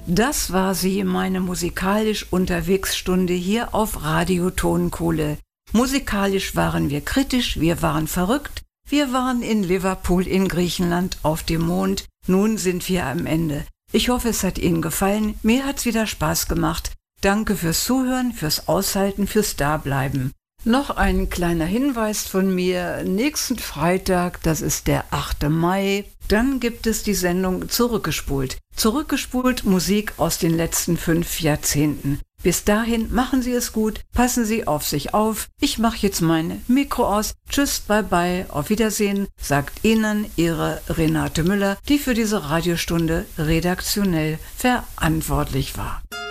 Das war sie, meine musikalisch Unterwegsstunde hier auf Radio Tonkohle. Musikalisch waren wir kritisch, wir waren verrückt, wir waren in Liverpool in Griechenland auf dem Mond. Nun sind wir am Ende. Ich hoffe, es hat Ihnen gefallen. Mir hat's wieder Spaß gemacht. Danke fürs Zuhören, fürs Aushalten, fürs Dableiben. Noch ein kleiner Hinweis von mir. Nächsten Freitag, das ist der 8. Mai, dann gibt es die Sendung Zurückgespult. Zurückgespult Musik aus den letzten 5 Jahrzehnten. Bis dahin machen Sie es gut, passen Sie auf sich auf. Ich mache jetzt mein Mikro aus. Tschüss, bye bye, auf Wiedersehen, sagt Ihnen Ihre Renate Müller, die für diese Radiostunde redaktionell verantwortlich war.